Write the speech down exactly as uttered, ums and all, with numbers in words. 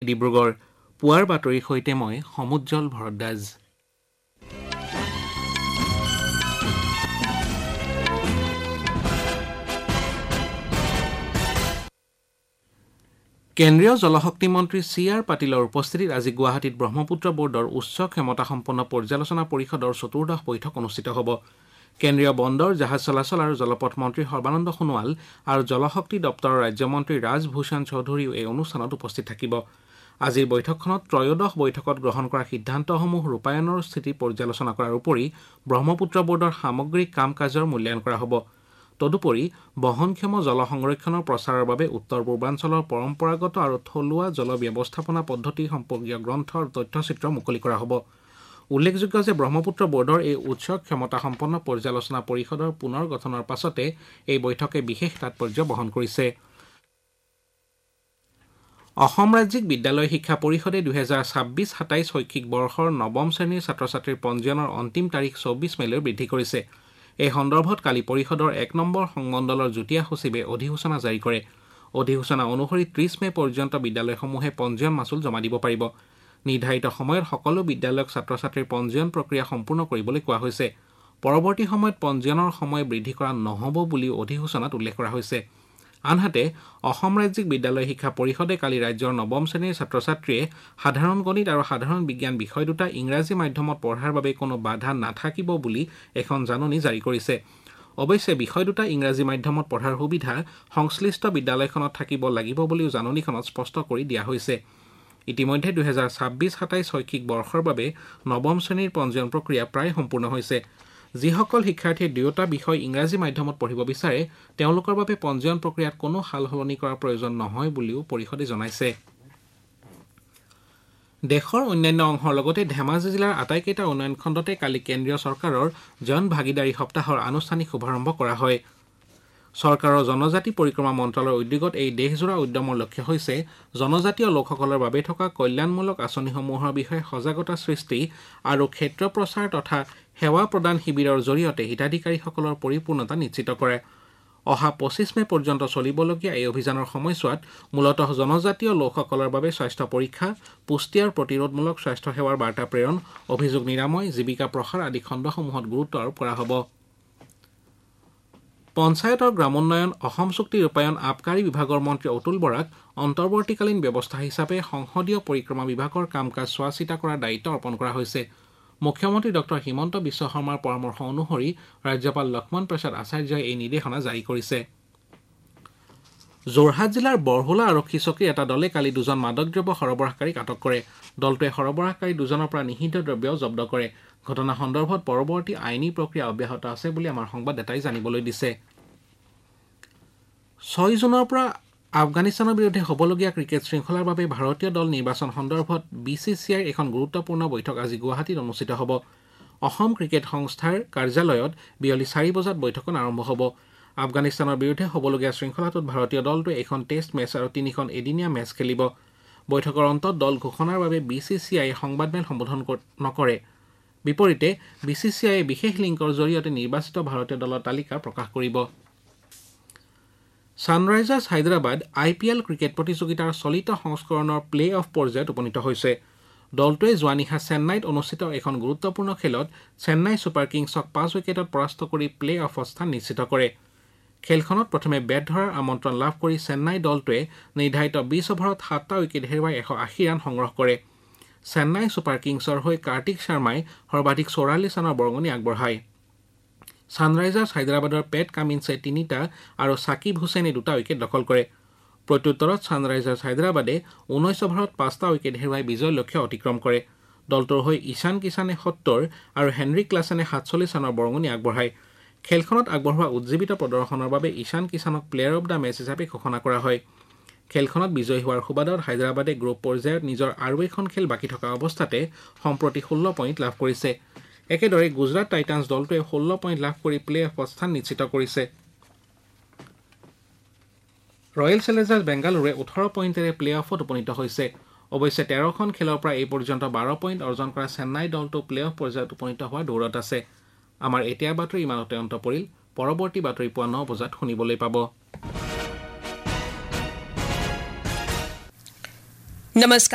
ডিব্ৰুগড়। পুৱাৰ বাতৰিৰ সৈতে মই সমুজ্জ্বল ভৰদ্বাজ। কেন্দ্ৰীয় জলশক্তি মন্ত্ৰী চি আৰ পাটিলৰ উপস্থিতিত আজি গুৱাহাটীত ব্ৰহ্মপুত্ৰ বৰ্ডৰ উচ্চ ক্ষমতাসম্পন্ন পৰ্যালোচনা পৰিষদৰ চতুৰ্দশ বৈঠক অনুষ্ঠিত হ'ব। কেন্দ্ৰীয় বন্দৰ জাহাজ চলাচল আৰু জলপথ মন্ত্ৰী সৰ্বানন্দ সোণোৱাল আৰু জলশক্তি দপ্তৰৰ ৰাজ্যমন্ত্ৰী ৰাজভূষণ চৌধুৰীও এই অনুষ্ঠানত উপস্থিত থাকিব। আজিৰ বৈঠকখনত ত্ৰয়োদশ বৈঠকত গ্ৰহণ কৰা সিদ্ধান্তসমূহ ৰূপায়ণৰ স্থিতি পৰ্যালোচনা কৰাৰ উপৰি ব্ৰহ্মপুত্ৰ বৰ্ডৰ সামগ্ৰিক কাম কাজৰ মূল্যায়ন কৰা হ'ব। তদুপৰি বহনক্ষম জল সংৰক্ষণৰ প্ৰচাৰৰ বাবে উত্তৰ পূৰ্বাঞ্চলৰ পৰম্পৰাগত আৰু থলুৱা জল ব্যৱস্থাপনা পদ্ধতি সম্পৰ্কীয় গ্ৰন্থ আৰু তথ্যচিত্ৰ মুকলি কৰা হ'ব। উল্লেখযোগ্য যে ব্ৰহ্মপুত্ৰ বৰ্ডৰ এই উচ্চ ক্ষমতাসম্পন্ন পৰ্যালোচনা পৰিষদৰ পুনৰ গঠনৰ পাছতে এই বৈঠকে বিশেষ তাৎপৰ্য বহন কৰিছে। অসম ৰাজ্যিক বিদ্যালয় শিক্ষা পৰিষদে দুহেজাৰ ছাব্বিছ সাতাইছ শৈক্ষিক বৰ্ষৰ নৱম শ্ৰেণীৰ ছাত্ৰ ছাত্ৰীৰ পঞ্জীয়নৰ অন্তিম তাৰিখ চৌব্বিছ মেলৈ বৃদ্ধি কৰিছে। এই সন্দৰ্ভত কালি পৰিষদৰ এক নম্বৰ সংমণ্ডলৰ যুটীয়া সচিবে অধিসূচনা জাৰি কৰে। অধিসূচনা অনুসৰি ত্ৰিছ মে পৰ্যন্ত বিদ্যালয়সমূহে পঞ্জীয়ন মাচুল জমা দিব পাৰিব। নিৰ্ধাৰিত সময়ত সকলো বিদ্যালয়ক ছাত্ৰ ছাত্ৰীৰ পঞ্জীয়ন প্ৰক্ৰিয়া সম্পূৰ্ণ কৰিবলৈ কোৱা হৈছে। পৰৱৰ্তী সময়ত পঞ্জীয়নৰ সময় বৃদ্ধি কৰা নহ'ব বুলিও অধিসূচনাত উল্লেখ কৰা হৈছে। আনহাতে অসম ৰাজ্যিক বিদ্যালয় শিক্ষা পৰিষদে কালি ৰাজ্যৰ নৱম শ্ৰেণীৰ ছাত্ৰ ছাত্ৰীয়ে সাধাৰণ গণিত আৰু সাধাৰণ বিজ্ঞান বিষয় দুটা ইংৰাজী মাধ্যমত পঢ়াৰ বাবে কোনো বাধা নাথাকিব বুলি এখন জাননী জাৰি কৰিছে। অৱশ্যে বিষয় দুটা ইংৰাজী মাধ্যমত পঢ়াৰ সুবিধা সংশ্লিষ্ট বিদ্যালয়খনত থাকিব লাগিব বুলিও জাননীখনত স্পষ্ট কৰি দিয়া হৈছে। ইতিমধ্যে দুহেজাৰ ছাব্বিছ সাতাইছ শৈক্ষিক বৰ্ষৰ বাবে নৱম শ্ৰেণীৰ পঞ্জীয়ন প্ৰক্ৰিয়া প্ৰায় সম্পূৰ্ণ হৈছে। যিসকল শিক্ষাৰ্থীয়ে দুয়োটা বিষয় ইংৰাজী মাধ্যমত পঢ়িব বিচাৰে তেওঁলোকৰ বাবে পঞ্জীয়ন প্ৰক্ৰিয়াত কোনো সাল সলনি কৰাৰ প্ৰয়োজন নহয় বুলিও পৰিষদে জনাইছে। দেশৰ অন্যান্য অংশৰ লগতে ধেমাজি জিলাৰ আটাইকেইটা উন্নয়ন খণ্ডতে কালি কেন্দ্ৰীয় চৰকাৰৰ জন ভাগিদাৰী সপ্তাহৰ আনুষ্ঠানিক শুভাৰম্ভ কৰা হয়। চৰকাৰৰ জনজাতি পৰিক্ৰমা মন্ত্ৰালয়ৰ উদ্যোগত এই দেশজোৰা উদ্যমৰ লক্ষ্য হৈছে জনজাতীয় লোকসকলৰ বাবে থকা কল্যাণমূলক আঁচনিসমূহৰ বিষয়ে সজাগতা সৃষ্টি আৰু ক্ষেত্ৰ প্ৰচাৰ তথা সেৱা প্ৰদান শিবিৰৰ জৰিয়তে হিতাধিকাৰীসকলৰ পৰিপূৰ্ণতা নিশ্চিত কৰে। অহা পঁচিছ মে পৰ্যন্ত চলিবলগীয়া এই অভিযানৰ সময়ছোৱাত মূলতঃ জনজাতীয় লোকসকলৰ বাবে স্বাস্থ্য পৰীক্ষা, পুষ্টি আৰু প্ৰতিৰোধমূলক স্বাস্থ্য সেৱাৰ বাৰ্তা প্ৰেৰণ, অভিযোগ নিৰাময়, জীৱিকা প্ৰসাৰ আদি খণ্ডসমূহত গুৰুত্ব আৰোপ কৰা হ'ব। পঞ্চায়ত আৰু গ্ৰামোন্নয়ন অসম চুক্তি ৰূপায়ণ আবকাৰী বিভাগৰ মন্ত্ৰী অতুল বৰাক অন্তৰ্বৰ্তীকালীন ব্যৱস্থা হিচাপে সংসদীয় পৰিক্ৰমা বিভাগৰ কাম কাজ চোৱা চিতা কৰাৰ দায়িত্ব অৰ্পণ কৰা হৈছে। মুখ্যমন্ত্ৰী ডক্টৰ হিমন্ত বিশ্ব শৰ্মাৰ পৰামৰ্শ অনুসৰি ৰাজ্যপাল লক্ষ্মণ প্ৰসাদ আচাৰ্যই এই নিৰ্দেশনা জাৰি কৰিছে। যোৰহাট জিলাৰ বৰহোলা আৰক্ষী চকীৰ এটা দলে কালি দুজন মাদকদ্ৰব্য সৰবৰাহকাৰীক আটক কৰে। দলটোৱে সৰবৰাহকাৰী দুজনৰ পৰা নিষিদ্ধ দ্ৰব্য জব্দ কৰে। ঘটনা সন্দৰ্ভত পৰৱৰ্তী আইনী প্ৰক্ৰিয়া অব্যাহত আছে বুলি আমাৰ সংবাদদাতাই জানিবলৈ দিছে। ছয় জুনৰ পৰা আফগানিস্তানৰ বিৰুদ্ধে হ'বলগীয়া ক্ৰিকেট শৃংখলাৰ বাবে ভাৰতীয় দল নিৰ্বাচন সন্দৰ্ভত বি চি চি আইৰ এখন গুৰুত্বপূৰ্ণ বৈঠক আজি গুৱাহাটীত অনুষ্ঠিত হ'ব। অসম ক্ৰিকেট সংস্থাৰ কাৰ্যালয়ত বিয়লি চাৰি বজাত বৈঠকখন আৰম্ভ হ'ব। আফগানিস্তানৰ বিৰুদ্ধে হ'বলগীয়া শৃংখলাটোত ভাৰতীয় দলটোৱে এখন টেষ্ট মেচ আৰু তিনিখন এদিনীয়া মেচ খেলিব। বৈঠকৰ অন্তত দল ঘোষণাৰ বাবে বি চি চি আইয়ে সংবাদমেল সম্বোধন নকৰে। বিপৰীতে বি চি চি আইয়ে বিশেষ লিংকৰ জৰিয়তে নিৰ্বাচিত ভাৰতীয় দলৰ তালিকা প্ৰকাশ কৰিব। ছানৰাইজাৰ্ছ হায়দৰাবাদ আই পি এল ক্ৰিকেট প্ৰতিযোগিতাৰ চলিত সংস্কৰণৰ প্লে অফ পৰ্যায়ত উপনীত হৈছে। দলটোৱে যোৱা নিশা চেন্নাইত অনুষ্ঠিত এখন গুৰুত্বপূৰ্ণ খেলত চেন্নাই ছুপাৰ কিংছক পাঁচ উইকেটত পৰাস্ত কৰি প্লে অফত স্থান নিশ্চিত কৰে। খেলখনত প্ৰথমে বেট ধৰাৰ আমন্ত্ৰণ লাভ কৰি চেন্নাই দলটোৱে নিৰ্ধাৰিত বিছ অভাৰত সাতটা উইকেট হেৰুৱাই এশ আশী ৰান সংগ্ৰহ কৰে। চেন্নাই ছুপাৰ কিংছৰ হৈ কাৰ্তিক শৰ্মাই সৰ্বাধিক চৌৰাল্লিছ ৰানৰ বৰঙণি আগবঢ়ায়। ছানৰাইজাৰ্ছ হায়দৰাবাদৰ পেট কামিন্সে তিনিটা আৰু ছাকিব হুছেইনে দুটা উইকেট দখল কৰে। প্ৰত্যুত্তৰত ছানৰাইজাৰ্ছ হায়দৰাবাদে ঊনৈছ অভাৰত পাঁচটা উইকেট হেৰুৱাই বিজয় লক্ষ্য অতিক্ৰম কৰে। দলটোৰ হৈ ঈশান কিষাণে সত্তৰ আৰু হেনৰিক ক্লাছেনে সাতচল্লিছ ৰানৰ বৰঙণি আগবঢ়ায়। খেলখনত আগবঢ়োৱা উজ্জীৱিত প্ৰদৰ্শনৰ বাবে ঈশান কিষাণক প্লেয়াৰ অব দ্য মেচ হিচাপে ঘোষণা কৰা হয়। খেলখনত বিজয়ী হোৱাৰ সুবাদত হায়দৰাবাদে গ্ৰুপ পৰ্যায়ত নিজৰ আৰু এখন খেল বাকী থকা অৱস্থাতে সম্প্ৰতি ষোল্ল পইণ্ট লাভ কৰিছে। একেদৰে গুজৰাট টাইটান্ছ দলটোৱে ষোল্ল পইণ্ট লাভ কৰি প্লে অফত স্থান নিশ্চিত কৰিছে। ৰয়েল চেলেঞ্জাৰ্ছ বেংগালুৰুৱে ওঠৰ পইণ্টেৰে প্লে অফত উপনীত হৈছে। অৱশ্যে তেৰখন খেলৰ পৰা এই পৰ্যন্ত বাৰ পইণ্ট অৰ্জন কৰা চেন্নাই দলটো প্লে অফ পৰ্যায়ত উপনীত হোৱাৰ দৌৰত আছে। আমাৰ এতিয়াৰ বাতৰি ইমানতে অন্ত পৰিল। পৰৱৰ্তী বাতৰি পুৱা ন বজাত শুনিবলৈ পাব। নমস্কাৰ।